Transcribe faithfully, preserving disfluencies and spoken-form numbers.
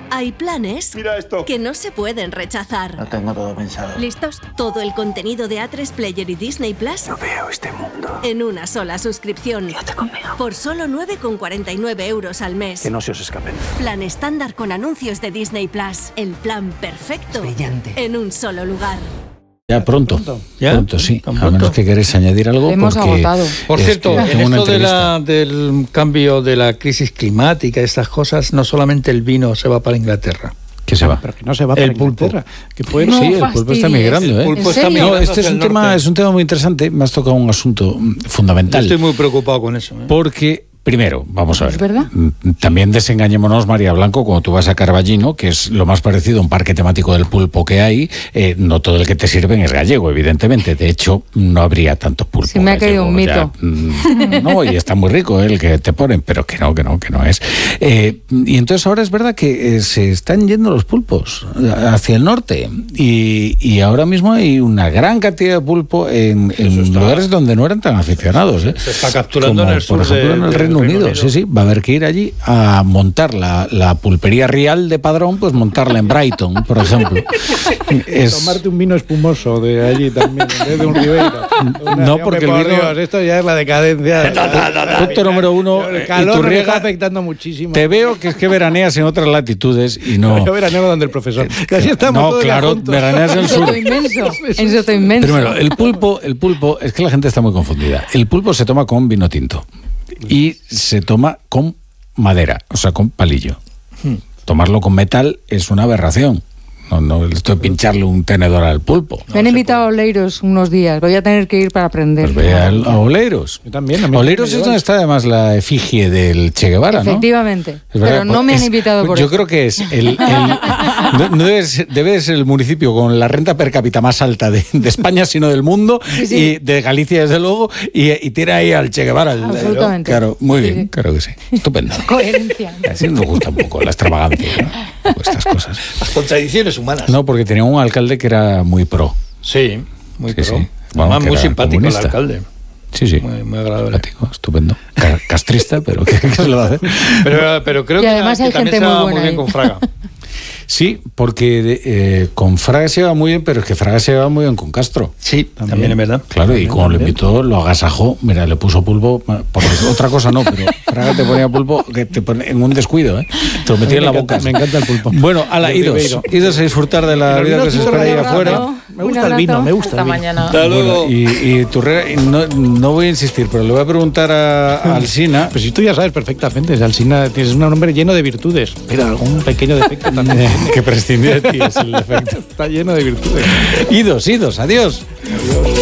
Hay planes Mira esto. que no se pueden rechazar. Lo tengo todo pensado. ¿Listos? Todo el contenido de A tres Player y Disney Plus No veo este mundo. en una sola suscripción. Quédate conmigo. Por solo nueve con cuarenta y nueve euros al mes. Que no se os escapen. Plan estándar con anuncios de Disney Plus. El plan perfecto. Brillante. En un solo lugar. Ya pronto, ¿Pronto? ¿Ya? pronto sí. ¿Tan A pronto? menos que queréis añadir algo. Hemos porque agotado. Por es cierto, que en tengo una esto de la, entrevista. del cambio de la crisis climática, estas cosas, no solamente el vino se va para Inglaterra. ¿Qué se va? Pero que no se va para El pulpo. Inglaterra. Que puede No sí, el pulpo está fastidies. migrando, ¿eh? El pulpo ¿En está serio? migrando No, este es hacia un el tema, norte. es un tema muy interesante. Me has tocado un asunto mm, Yo fundamental. estoy muy preocupado con eso. ¿eh? Porque, primero, vamos a ver. ¿Es verdad? mm, También desengañémonos, María Blanco, cuando tú vas a Carballino, que es lo más parecido a un parque temático del pulpo que hay. Eh, no todo el que te sirven es gallego, evidentemente. De hecho, no habría tanto pulpo. Sí, me ha caído un gallego, ya, mm, no, y está muy rico, ¿eh? El que te ponen, pero que no, que no, que no es. Eh, y entonces ahora es verdad que eh, se están yendo los pulpos hacia el norte. Y, y ahora mismo hay una gran cantidad de pulpo en, en está- lugares donde no eran tan aficionados, ¿eh? Se está capturando Como, en el sur por ejemplo, de- en el del Reino, Reino Unido. Unido. Sí, sí, va a haber que ir allí a montar la, la pulpería real de Padrón, pues montarla en Brighton, por ejemplo. Es- tomarte un vino espumoso de allí también, en vez de un Ribeira. Una- No, hombre, porque el por vino- Dios, esto ya es la decadencia. Punto número uno, El calor nos Iturriaga, está afectando muchísimo. te veo que es que veraneas en otras latitudes y no... Yo veraneo donde el profesor. Y así estamos No, todos ya claro, juntos. veraneas en el En sur. Soto Inmenso. En Soto Inmenso. Primero, el pulpo, el pulpo, es que la gente está muy confundida. El pulpo se toma con vino tinto y se toma con madera, o sea, con palillo. Tomarlo con metal es una aberración. No, no, esto de pincharle un tenedor al pulpo. Me han invitado a Oleiros unos días. Voy a tener que ir para aprender. Pues ve a, a Oleiros. Yo también, a mí Oleiros me es llevan. donde está además la efigie del Che Guevara, ¿no? Efectivamente. Es verdad, Pero no me han es- invitado por Yo eso. creo que es el, el- no, no debe, ser, debe de ser el municipio con la renta per cápita más alta de, de España, sino del mundo, Sí, sí. y de Galicia desde luego, y, y tiene ahí al Che Guevara. el- Absolutamente. Claro, muy Sí, bien, sí. claro que sí. Estupendo. Coherencia. Así nos gusta un poco la extravagancia, ¿no? Un poco estas cosas. Las contradicciones humanas. No, porque tenía un alcalde que era muy pro. Sí, muy Sí, pro. sí. Además, Vamos, que muy era simpático comunista. el alcalde. Sí, sí. Muy, muy agradable. Simpático, estupendo. Ca- Castrista, pero ¿qué, qué se le va a hacer? Pero, pero creo Y que, además que hay también gente se muy va buena muy bien ahí. con Fraga. Sí, porque eh, con Fraga se va muy bien, pero es que Fraga se va muy bien con Castro. Sí, también, es verdad. Claro, y como lo invitó, lo agasajó, mira, le puso pulpo, porque otra cosa no, pero Fraga te ponía pulpo que te pone en un descuido, ¿eh? Te lo metía en la Me boca. encanta- me encanta el pulpo. Bueno, ala, El idos, Ribeiro. idos a disfrutar de la El vida vino que se tinto espera ahí de la afuera. Grana. Me gusta el vino, me gusta Hasta el vino. mañana. Hasta luego. Bueno, y, y tu re- y no, no voy a insistir, pero le voy a preguntar a, a Alsina. Pues si tú ya sabes perfectamente, Alsina, tienes un hombre lleno de virtudes, pero algún pequeño defecto también. que prescindir de ti es el efecto. Está lleno de virtudes. Idos, idos, adiós.